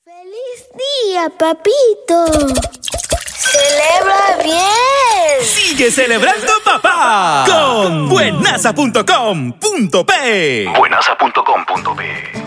¡Feliz día, papito! ¡Celebra bien! ¡Sigue celebrando, papá! Con buenaza.com.p. Buenaza.com.p